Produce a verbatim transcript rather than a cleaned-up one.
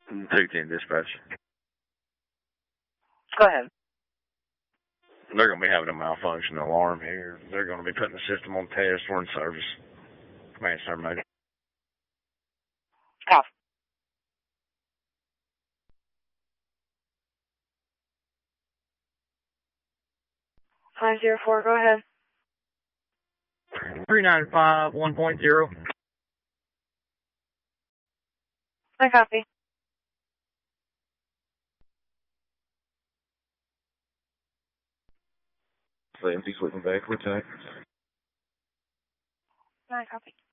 two ten dispatch. Go ahead. They're going to be having a malfunction alarm here. They're going to be putting the system on test. We're in service. Command terminated. Off. five zero four, go ahead. three nine five one point zero. I copy. So empty switching back. We're tight. I copy.